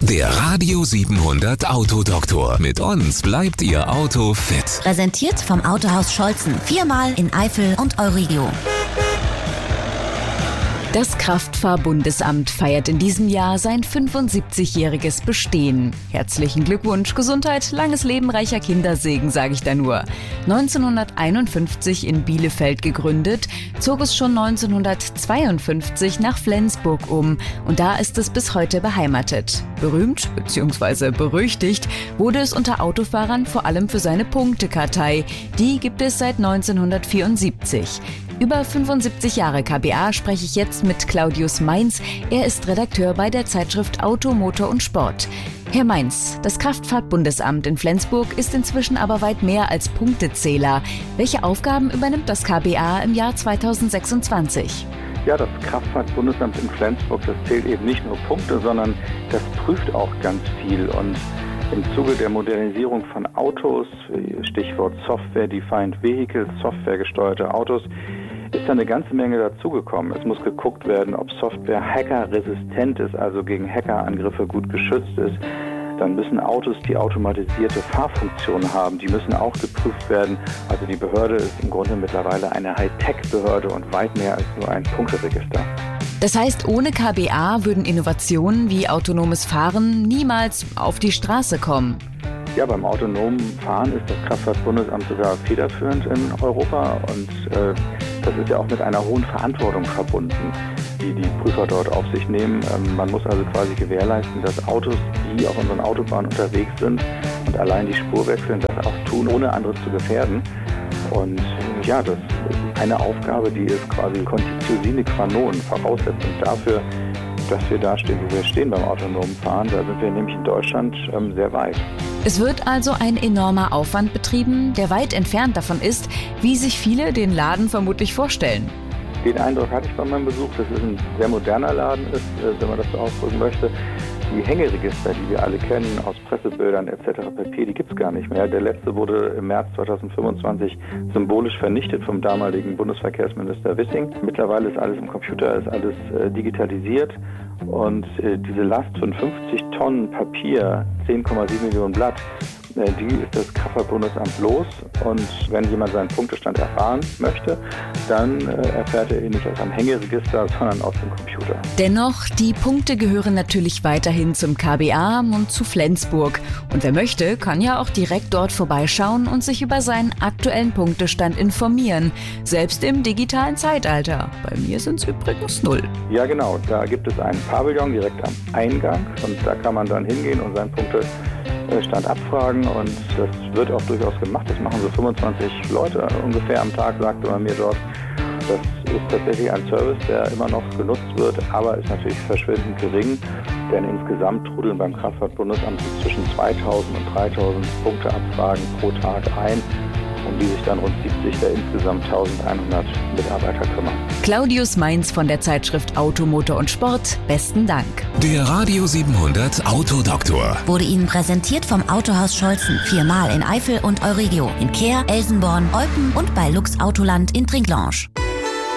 Der Radio 700 Autodoktor. Mit uns bleibt Ihr Auto fit. Präsentiert vom Autohaus Scholzen. 4-mal in Eifel und Eurigio. Das Kraftfahrbundesamt feiert in diesem Jahr sein 75-jähriges Bestehen. Herzlichen Glückwunsch, Gesundheit, langes Leben, reicher Kindersegen, sage ich da nur. 1951 in Bielefeld gegründet, zog es schon 1952 nach Flensburg um und da ist es bis heute beheimatet. Berühmt bzw. berüchtigt wurde es unter Autofahrern vor allem für seine Punktekartei. Die gibt es seit 1974. Über 75 Jahre KBA spreche ich jetzt mit Claudius Mainz. Er ist Redakteur bei der Zeitschrift Auto, Motor und Sport. Herr Mainz, das Kraftfahrtbundesamt in Flensburg ist inzwischen aber weit mehr als Punktezähler. Welche Aufgaben übernimmt das KBA im Jahr 2026? Ja, das Kraftfahrtbundesamt in Flensburg, das zählt eben nicht nur Punkte, sondern das prüft auch ganz viel. Und im Zuge der Modernisierung von Autos, Stichwort Software-Defined Vehicles, softwaregesteuerte Autos, ist da eine ganze Menge dazugekommen. Es muss geguckt werden, ob Software hackerresistent ist, also gegen Hackerangriffe gut geschützt ist. Dann müssen Autos die automatisierte Fahrfunktion haben. Die müssen auch geprüft werden. Also die Behörde ist im Grunde mittlerweile eine Hightech-Behörde und weit mehr als nur ein Punkteregister. Das heißt, ohne KBA würden Innovationen wie autonomes Fahren niemals auf die Straße kommen. Ja, beim autonomen Fahren ist das Kraftfahrtbundesamt sogar federführend in Europa und das ist ja auch mit einer hohen Verantwortung verbunden, die die Prüfer dort auf sich nehmen. Man muss also quasi gewährleisten, dass Autos, die auf unseren Autobahnen unterwegs sind und allein die Spur wechseln, das auch tun, ohne andere zu gefährden. Und ja, das ist eine Aufgabe, die ist quasi Conditio sine qua non, Voraussetzung dafür, dass wir da stehen, wo wir stehen beim autonomen Fahren. Da sind wir nämlich in Deutschland sehr weit. Es wird also ein enormer Aufwand betrieben, der weit entfernt davon ist, wie sich viele den Laden vermutlich vorstellen. Den Eindruck hatte ich bei meinem Besuch, dass es ein sehr moderner Laden ist, wenn man das so ausdrücken möchte. Die Hängeregister, die wir alle kennen aus Pressebildern etc. pp., die gibt es gar nicht mehr. Der letzte wurde im März 2025 symbolisch vernichtet vom damaligen Bundesverkehrsminister Wissing. Mittlerweile ist alles im Computer, ist alles digitalisiert und diese Last von 50 Tonnen Papier, 10,7 Millionen Blatt, die ist das Kraftfahrtbundesamt los und wenn jemand seinen Punktestand erfahren möchte, dann erfährt er ihn nicht aus einem Hängeregister, sondern aus dem Computer. Dennoch, die Punkte gehören natürlich weiterhin zum KBA und zu Flensburg. Und wer möchte, kann ja auch direkt dort vorbeischauen und sich über seinen aktuellen Punktestand informieren. Selbst im digitalen Zeitalter. Bei mir sind es übrigens 0. Ja genau, da gibt es einen Pavillon direkt am Eingang und da kann man dann hingehen und seinen Punktestand abfragen und das wird auch durchaus gemacht. Das machen so 25 Leute ungefähr am Tag, sagte man mir dort. Das ist tatsächlich ein Service, der immer noch genutzt wird, aber ist natürlich verschwindend gering, denn insgesamt trudeln beim Kraftfahrtbundesamt zwischen 2000 und 3000 Punkteabfragen pro Tag ein, um die sich dann rund 70 der insgesamt 1100 Mitarbeiter kümmern. Claudius Mainz von der Zeitschrift Auto, Motor und Sport, besten Dank. Der Radio 700 Autodoktor Wurde Ihnen präsentiert vom Autohaus Scholzen. 4-mal in Eifel und Eurigio. In Kehr, Elsenborn, Eupen und bei Lux Autoland in Trinklange.